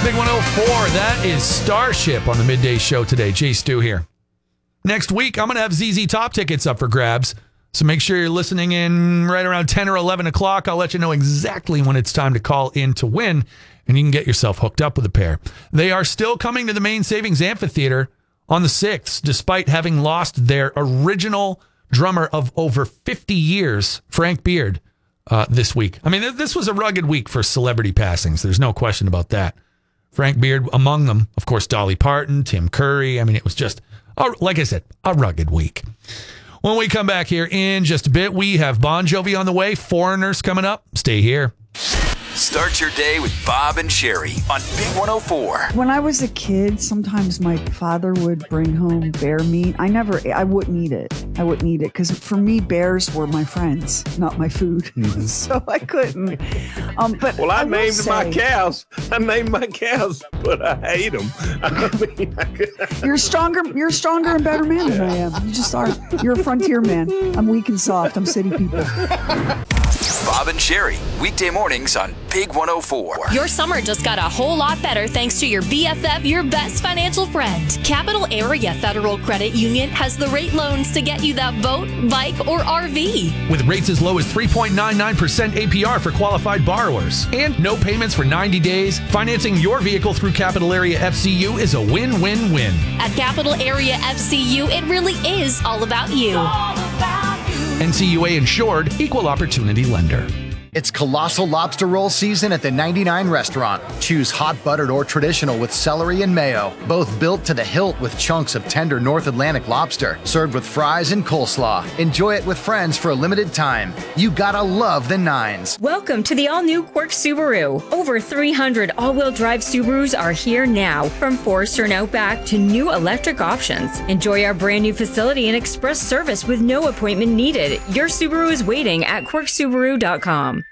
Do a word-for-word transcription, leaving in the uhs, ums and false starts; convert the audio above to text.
Big one oh four. That is Starship on the Midday Show today. Jay Stu here. Next week, I'm going to have Z Z Top tickets up for grabs. So make sure you're listening in right around ten or eleven o'clock. I'll let you know exactly when it's time to call in to win, and you can get yourself hooked up with a pair. They are still coming to the Main Savings Amphitheater on the sixth, despite having lost their original drummer of over fifty years, Frank Beard, uh, this week. I mean, this was a rugged week for celebrity passings. There's no question about that. Frank Beard among them, of course, Dolly Parton, Tim Curry. I mean, it was just, a, like I said, a rugged week. When we come back here in just a bit, we have Bon Jovi on the way, Foreigners coming up. Stay here. Start your day with Bob and Sherry on Big one oh four. When I was a kid, sometimes my father would bring home bear meat. I never, I wouldn't eat it. I wouldn't eat it because for me, bears were my friends, not my food. Mm-hmm. So I couldn't. Um, but well, I, I named say, my cows. I named my cows, but I hate them. I mean, I you're stronger. You're stronger and better man than I am. You just are. You're a frontier man. I'm weak and soft. I'm city people. Bob and Sherry, weekday mornings on Big one oh four. Your summer just got a whole lot better thanks to your B F F, your best financial friend. Capital Area Federal Credit Union has the rate loans to get you that boat, bike, or R V. With rates as low as three point nine nine percent A P R for qualified borrowers and no payments for ninety days, financing your vehicle through Capital Area F C U is a win-win-win. At Capital Area F C U, it really is all about you. All about you. N C U A insured, equal opportunity lender. It's Colossal Lobster Roll season at the ninety-nine Restaurant. Choose hot buttered or traditional with celery and mayo. Both built to the hilt with chunks of tender North Atlantic lobster. Served with fries and coleslaw. Enjoy it with friends for a limited time. You gotta love the nines. Welcome to the all-new Quirk Subaru. Over three hundred all-wheel drive Subarus are here now. From Forester and Outback to new electric options. Enjoy our brand new facility and express service with no appointment needed. Your Subaru is waiting at quirk subaru dot com.